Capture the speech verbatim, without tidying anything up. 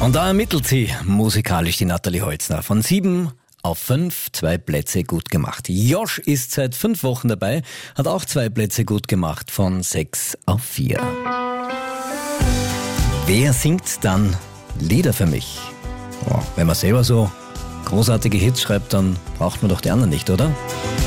Und da ermittelt sie musikalisch die Nathalie Holzner. Von sieben auf fünf, zwei Plätze gut gemacht. Josh ist seit fünf Wochen dabei, hat auch zwei Plätze gut gemacht, von sechs auf vier. Wer singt dann Lieder für mich? Oh, wenn man selber so großartige Hits schreibt, dann braucht man doch die anderen nicht, oder?